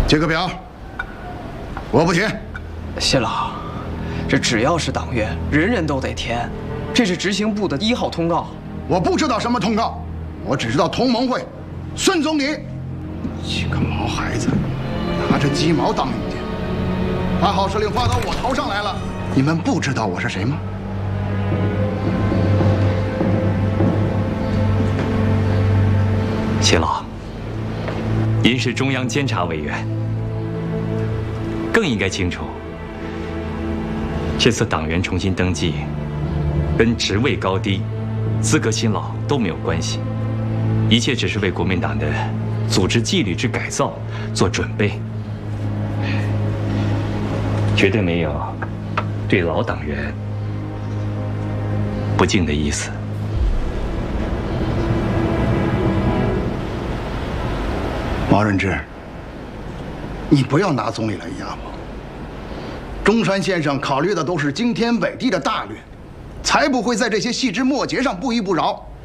这个表我不填。 谢老，这只要是党员，人人都得填。这是执行部的1号通告。 我不知道什么通告，我只知道同盟会，孙总理，这个毛孩子，拿着鸡毛当令箭，把好事令发到我头上来了。你们不知道我是谁吗？ 谢老，您是中央监察委员，更应该清楚，这次党员重新登记，跟职位高低、资格新老都没有关系，一切只是为国民党的组织纪律之改造做准备，绝对没有对老党员不敬的意思。 毛润之，你不要拿总理来压我。中山先生考虑的都是惊天伟地的大略，才不会在这些细枝末节上不依不饶。